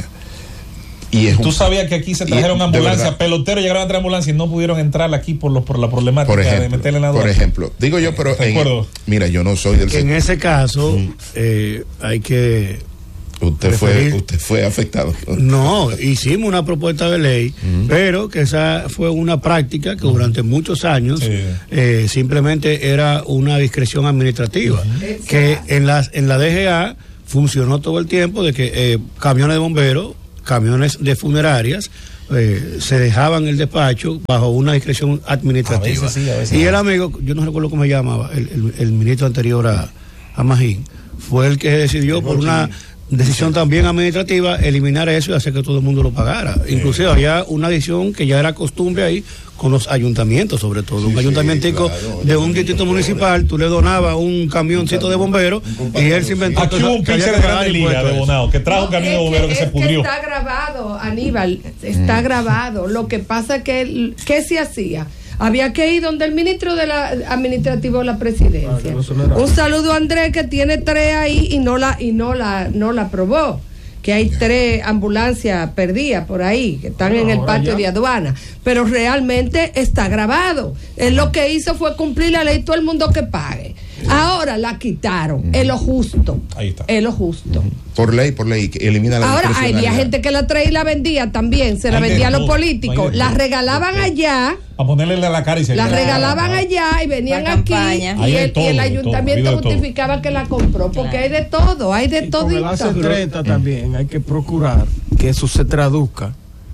Y es ¿Tú un, sabías que aquí se trajeron ambulancias, peloteros llegaron a traer ambulancias y no pudieron entrar aquí por los por la problemática por ejemplo, de meterle en la Por ejemplo, digo yo, pero en, mira, yo no soy del que en ese caso mm. eh, hay que Usted fue, usted fue afectado. No, hicimos una propuesta de ley, uh-huh. pero que esa fue una práctica que durante muchos años sí. eh, simplemente era una discreción administrativa, uh-huh. que en la, en la D G A funcionó todo el tiempo de que eh, camiones de bomberos, camiones de funerarias, eh, se dejaban el despacho bajo una discreción administrativa. A veces sí, a veces y el amigo, yo no recuerdo cómo se llamaba, el, el, el ministro anterior a, a Magín, fue el que decidió por una decisión también administrativa eliminar eso y hacer que todo el mundo lo pagara. Sí. Inclusive había una decisión que ya era costumbre ahí con los ayuntamientos, sobre todo. Sí, un ayuntamiento sí, claro, de un distrito municipal, tú le donabas un camioncito de bomberos y él se inventó. Aquí hubo un pitcher de Grande Liga de Bonao que trajo no, un camión de bomberos que, que se pudrió. Está grabado, Aníbal, está mm. grabado. Lo que pasa que, ¿qué se hacía? Había que ir donde el ministro de la administrativo de la presidencia. Ah, un saludo a Andrés que tiene tres ahí y no la y no la no la aprobó. Que hay tres ambulancias perdidas por ahí que están en el patio ya de aduana, pero realmente está grabado. Él lo que hizo fue cumplir la ley, todo el mundo que pague. Ahora la quitaron, uh-huh. es lo justo. Ahí está. Es lo justo. Uh-huh. Por ley, por ley, que elimina la Ahora había gente que la traía y la vendía también, se la vendía a los políticos, la regalaban allá. A ponerle a la cara y se la regalaban ah, allá y venían aquí y el, todo, y el ayuntamiento justificaba que la compró, porque claro. hay de todo, hay de todo. Con el A C treinta también hay que procurar que eso se traduzca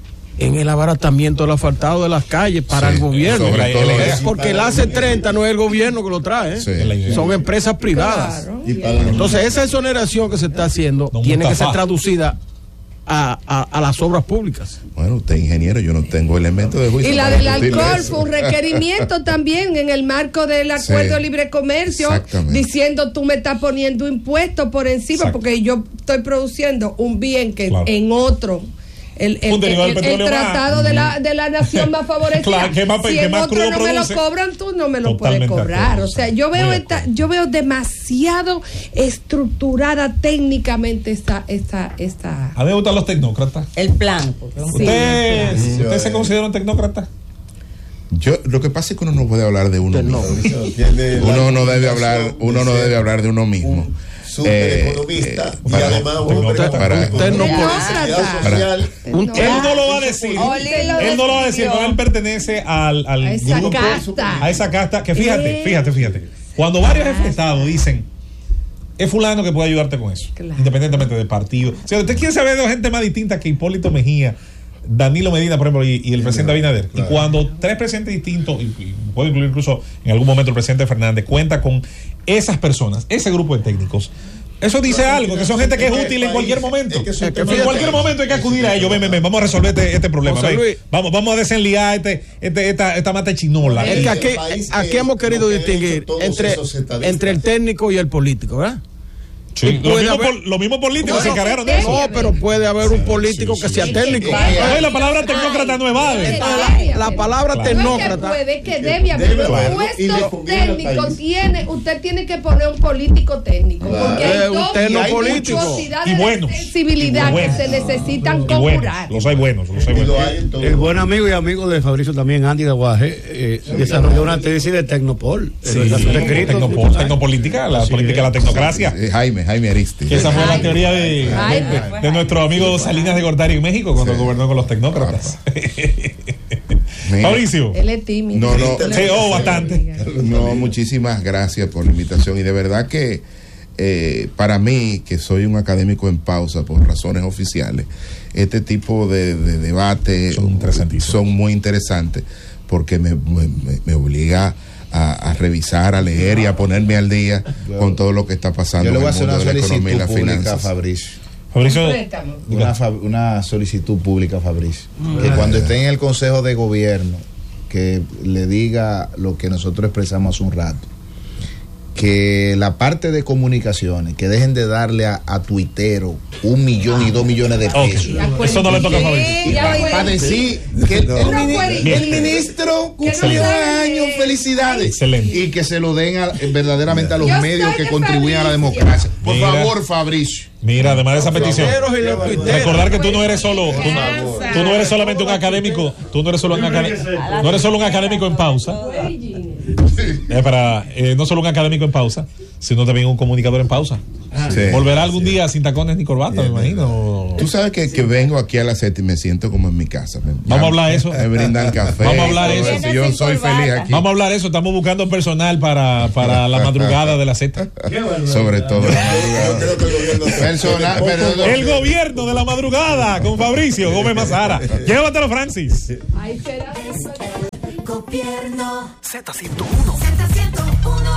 en el abaratamiento del asfaltado de las calles para sí, el gobierno. Es porque el A C treinta no es el gobierno que lo trae, sí. son empresas privadas. Claro. Entonces esa exoneración que se está haciendo no tiene que ser traducida a, a, a las obras públicas. Bueno, usted ingeniero, yo no tengo elementos de juicio. Y la del alcohol fue un requerimiento también en el marco del acuerdo sí, de libre comercio, diciendo tú me estás poniendo impuestos por encima. Exacto. Porque yo estoy produciendo un bien que claro. en otro el, el, el, el, el tratado más. de la de la nación más favorecida. Claro, que más, si que en más otro no produce. Me lo cobran, tú no me lo Totalmente puedes cobrar. O sea, yo veo esta, yo veo demasiado estructurada técnicamente esta esta esta. A mí me gustan los tecnócratas. El plan. ¿Usted, sí, ¿usted se considera un tecnócrata? Yo, lo que pasa es que uno no puede hablar de uno mismo. Uno no debe hablar, uno no debe hablar de uno mismo. Supereconomista eh, y además un hombre para, él no lo va a decir él no lo va a decir pero él pertenece al, al a esa grupo, casta a esa casta que fíjate eh. fíjate fíjate cuando varios jefes de Estado dicen es fulano que puede ayudarte con eso claro. independientemente del partido o sea usted quiere saber de gente más distinta que Hipólito Mejía, Danilo Medina, por ejemplo, y, y el sí, presidente Abinader. Claro. Y cuando tres presidentes distintos, y, y puede incluir incluso en algún momento el presidente Fernández, cuenta con esas personas, ese grupo de técnicos, eso dice no, algo, que son gente que es útil en cualquier momento. Es que en cualquier momento hay que acudir a ellos. Ven, ven, ven, vamos a resolver este, este problema. Ven, vamos, vamos a desenliar este, este, esta, esta mata chinola. Es que aquí, aquí hemos querido distinguir entre, entre el técnico y el político, ¿verdad? Sí, lo, mismo haber, por, lo mismo políticos no, se encargaron de eso. No, pero puede haber un político sí, sí, que sea sí, técnico. Ay, la palabra tecnócrata no evade. La, la palabra claro. tecnócrata. No es que puede, que debe haber claro. puestos técnicos. Tiene, usted tiene que poner un político técnico. Claro. Porque hay dos muchosidades y buenos. de sensibilidad y buenos. que se necesitan conjurar. Los hay buenos, los hay buenos. El buen amigo y amigo de Fabricio también, Andy de Aguaje, eh, desarrolló una tesis de Tecnopol. Tecnopol, Tecnopolítica, la política de la tecnocracia. Jaime, Jaime Aristi. Esa fue la teoría de, de, de, de nuestro amigo Salinas de Gortari en México cuando sí. gobernó con los tecnócratas. Mauricio. Él es tímido. No, no. Sí, oh, bastante. No, muchísimas gracias por la invitación y de verdad que eh, para mí, que soy un académico en pausa por razones oficiales, este tipo de, de debates son, son muy interesantes porque me, me, me obliga A, a revisar, a leer y a ponerme al día bueno, con todo lo que está pasando en el mundo de la economía y la finanza. Fabricio. Fabricio. Una, una solicitud pública, Fabricio. Que cuando esté en el Consejo de Gobierno, que le diga lo que nosotros expresamos hace un rato. Que la parte de comunicaciones, que dejen de darle a, a tuitero un millón y dos millones de pesos. Okay. Eso no le toca a Fabricio. Para pa decir que el, el, mini, el ministro cumplió años, felicidades. Excelente. Y que se lo den a, verdaderamente a los Yo medios que contribuyen a la democracia. Por Mira. favor, Fabricio. Mira, además de esa petición, recordar que tú no eres solo, tú, tú no eres solamente un académico, tú no eres solo un académico, no eres solo un académico en pausa. Eh, para, eh, no solo un académico en pausa, siendo también un comunicador en pausa. Sí. Volverá algún día sin tacones ni corbata, me imagino. Tú sabes que, que vengo aquí a las siete y me siento como en mi casa. Me, Vamos a hablar de eso. Me brindan café. Vamos a hablar de eso. eso. Yo soy feliz aquí. Vamos a hablar de eso. Estamos buscando personal para, para la madrugada de la Z. Sobre todo la madrugada. Personal, pero, el gobierno de la madrugada con Fabricio Gómez Mazara. Llévatelo, Francis. Ahí será eso. Gobierno Z ciento uno. Z ciento uno.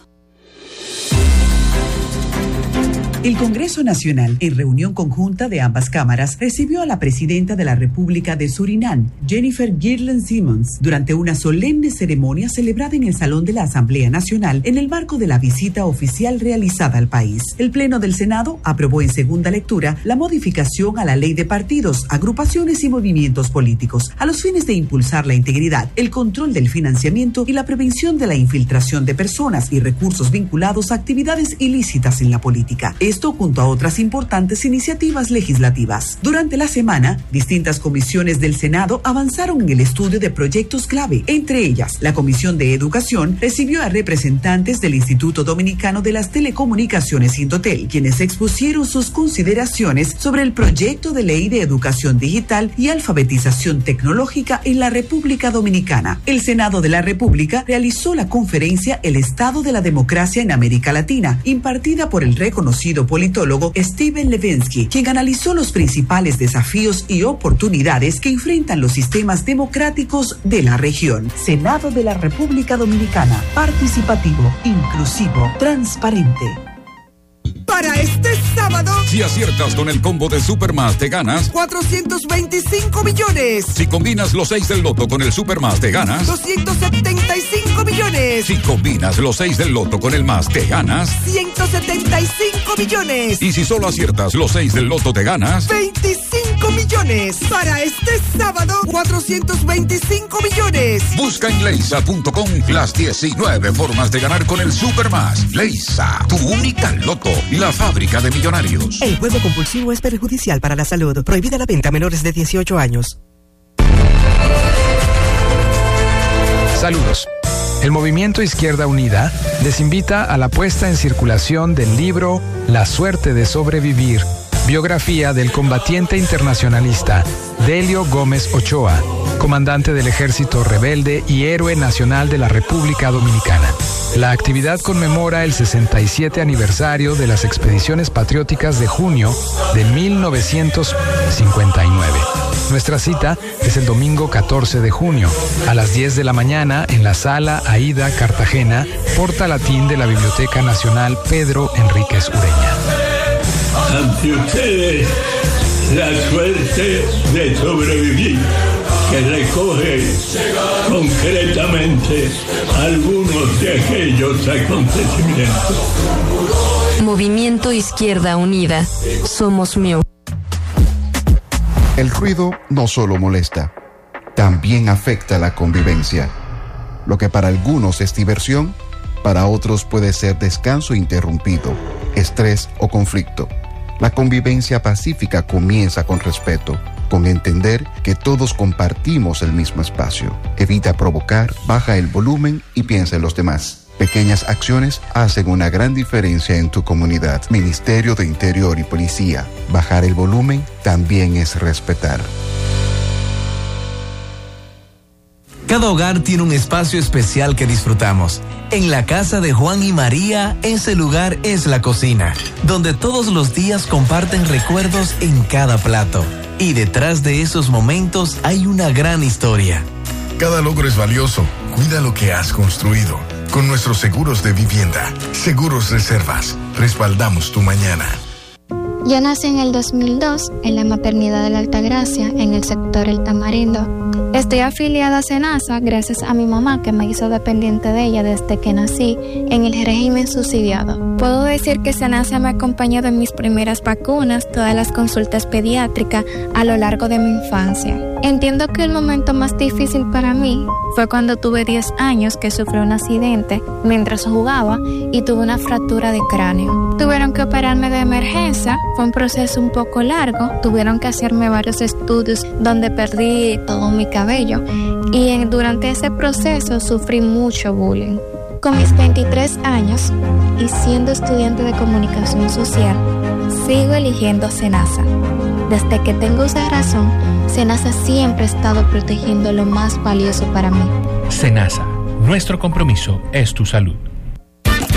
El Congreso Nacional, en reunión conjunta de ambas cámaras, recibió a la presidenta de la República de Surinam, Jennifer Girland Simmons, durante una solemne ceremonia celebrada en el Salón de la Asamblea Nacional en el marco de la visita oficial realizada al país. El Pleno del Senado aprobó en segunda lectura la modificación a la Ley de Partidos, Agrupaciones y Movimientos Políticos, a los fines de impulsar la integridad, el control del financiamiento y la prevención de la infiltración de personas y recursos vinculados a actividades ilícitas en la política. Esto junto a otras importantes iniciativas legislativas. Durante la semana, distintas comisiones del Senado avanzaron en el estudio de proyectos clave. Entre ellas, la Comisión de Educación recibió a representantes del Instituto Dominicano de las Telecomunicaciones Indotel, quienes expusieron sus consideraciones sobre el proyecto de ley de educación digital y alfabetización tecnológica en la República Dominicana. El Senado de la República realizó la conferencia El Estado de la Democracia en América Latina, impartida por el reconocido politólogo Steven Levinsky, quien analizó los principales desafíos y oportunidades que enfrentan los sistemas democráticos de la región. Senado de la República Dominicana, participativo, inclusivo, transparente. Para este sábado, si aciertas con el combo de Supermás te ganas cuatrocientos veinticinco millones. Si combinas los seis del loto con el Supermás te ganas doscientos setenta y cinco millones. Si combinas los seis del loto con el más te ganas ciento setenta y cinco millones. Y si solo aciertas los seis del loto te ganas veinticinco millones. Para este sábado, cuatrocientos veinticinco millones. Busca en leisa punto com las diecinueve formas de ganar con el Supermás. Leisa, tu única loto, la fábrica de millonarios. El juego compulsivo es perjudicial para la salud. Prohibida la venta a menores de dieciocho años. Saludos. El Movimiento Izquierda Unida les invita a la puesta en circulación del libro La suerte de sobrevivir, biografía del combatiente internacionalista Delio Gómez Ochoa, comandante del Ejército Rebelde y héroe nacional de la República Dominicana. La actividad conmemora el sesenta y siete aniversario de las expediciones patrióticas de junio de mil novecientos cincuenta y nueve. Nuestra cita es el domingo catorce de junio, a las diez de la mañana, en la Sala Aida Cartagena, Porta Latín de la Biblioteca Nacional Pedro Enríquez Ureña. Ante ustedes, la suerte de sobrevivir, que recoge concretamente algunos de aquellos acontecimientos. Movimiento Izquierda Unida. Somos mío. El ruido no solo molesta, también afecta la convivencia. Lo que para algunos es diversión, para otros puede ser descanso interrumpido, estrés o conflicto. La convivencia pacífica comienza con respeto, con entender que todos compartimos el mismo espacio. Evita provocar, baja el volumen y piensa en los demás. Pequeñas acciones hacen una gran diferencia en tu comunidad. Ministerio de Interior y Policía. Bajar el volumen también es respetar. Cada hogar tiene un espacio especial que disfrutamos. En la casa de Juan y María, ese lugar es la cocina, donde todos los días comparten recuerdos en cada plato. Y detrás de esos momentos hay una gran historia. Cada logro es valioso. Cuida lo que has construido. Con nuestros seguros de vivienda, Seguros Reservas, respaldamos tu mañana. Yo nací en el dos mil dos en la maternidad de la Altagracia, en el sector El Tamarindo. Estoy afiliada a SENASA gracias a mi mamá, que me hizo dependiente de ella desde que nací en el régimen subsidiado. Puedo decir que SENASA me ha acompañado en mis primeras vacunas, todas las consultas pediátricas a lo largo de mi infancia. Entiendo que el momento más difícil para mí fue cuando tuve diez años, que sufrí un accidente mientras jugaba y tuve una fractura de cráneo. Tuvieron que operarme de emergencia, fue un proceso un poco largo, tuvieron que hacerme varios estudios donde perdí todo mi cabello y en, durante ese proceso sufrí mucho bullying. Con mis veintitrés años y siendo estudiante de comunicación social, sigo eligiendo SENASA. Desde que tengo uso de razón, SENASA siempre ha estado protegiendo lo más valioso para mí. SENASA, nuestro compromiso es tu salud.